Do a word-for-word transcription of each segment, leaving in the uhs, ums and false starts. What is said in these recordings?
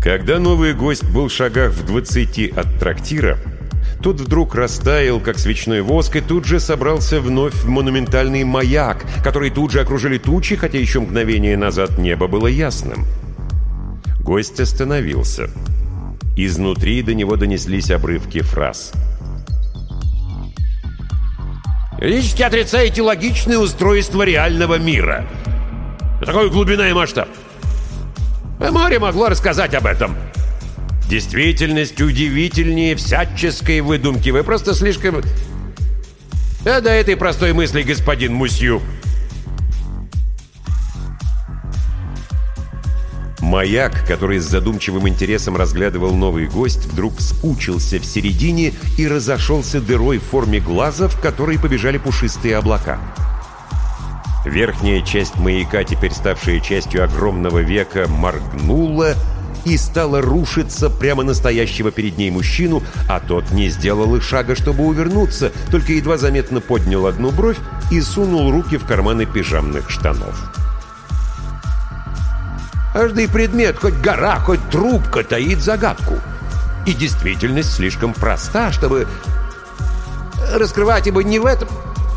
Когда новый гость был в шагах в двадцати от трактира, тот вдруг растаял, как свечной воск, и тут же собрался вновь в монументальный маяк, который тут же окружили тучи, хотя еще мгновение назад небо было ясным. Гость остановился. Изнутри до него донеслись обрывки фраз. «Физически отрицаете логичное устройство реального мира. Такой глубина и масштаб. Море могло рассказать об этом. Действительность удивительнее всяческой выдумки. Вы просто слишком... Да до этой простой мысли, господин Мусью». Маяк, который с задумчивым интересом разглядывал новый гость, вдруг спучился в середине и разошелся дырой в форме глаза, в которой побежали пушистые облака. Верхняя часть маяка, теперь ставшая частью огромного века, моргнула и стала рушиться прямо настоящего перед ней мужчину, а тот не сделал и шага, чтобы увернуться, только едва заметно поднял одну бровь и сунул руки в карманы пижамных штанов. Каждый предмет, хоть гора, хоть трубка, таит загадку. И действительность слишком проста, чтобы раскрывать его не в этом.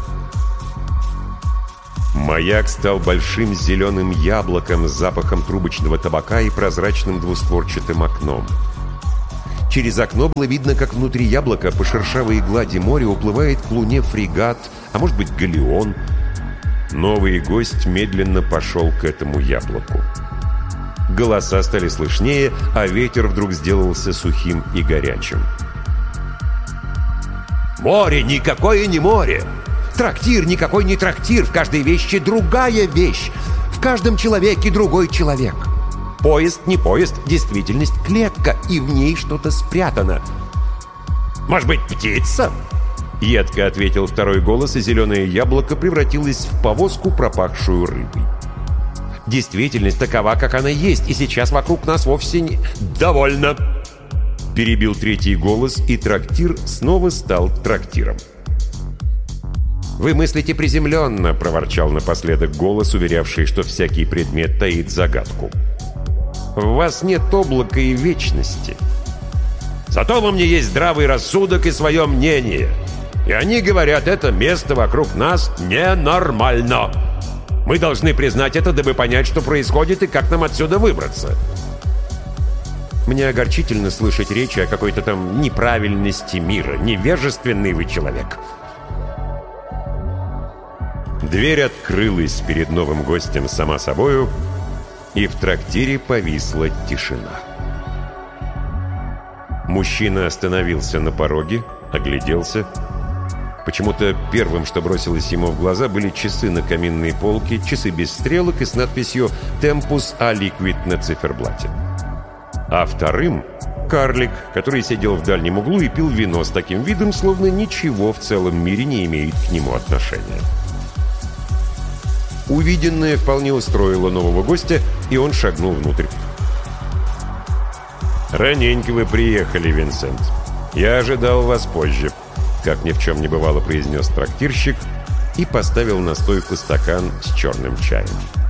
Маяк стал большим зеленым яблоком с запахом трубочного табака и прозрачным двустворчатым окном. Через окно было видно, как внутри яблока по шершавой глади моря уплывает к луне фрегат, а может быть галеон. Новый гость медленно пошел к этому яблоку. Голоса стали слышнее, а ветер вдруг сделался сухим и горячим. «Море никакое не море! Трактир никакой не трактир! В каждой вещи другая вещь! В каждом человеке другой человек! Поезд не поезд, действительность клетка, и в ней что-то спрятано! Может быть, птица?» Едко ответил второй голос, и зеленое яблоко превратилось в повозку, пропахшую рыбой. Действительность такова, как она есть, и сейчас вокруг нас вовсе не... «Довольно!» — перебил третий голос, и трактир снова стал трактиром. «Вы мыслите приземленно!» — проворчал напоследок голос, уверявший, что всякий предмет таит загадку. «В вас нет облака и вечности. Зато во мне есть здравый рассудок и свое мнение. И они говорят, это место вокруг нас ненормально. Мы должны признать это, дабы понять, что происходит и как нам отсюда выбраться. Мне огорчительно слышать речи о какой-то там неправильности мира. Невежественный вы человек». Дверь открылась перед новым гостем сама собою, и в трактире повисла тишина. Мужчина остановился на пороге, огляделся. Почему-то первым, что бросилось ему в глаза, были часы на каминной полке, часы без стрелок и с надписью «Tempus a liquid» на циферблате. А вторым — карлик, который сидел в дальнем углу и пил вино с таким видом, словно ничего в целом мире не имеет к нему отношения. Увиденное вполне устроило нового гостя, и он шагнул внутрь. «Раненько вы приехали, Винсент. Я ожидал вас позже», — как ни в чем не бывало, произнес трактирщик и поставил на стойку стакан с черным чаем.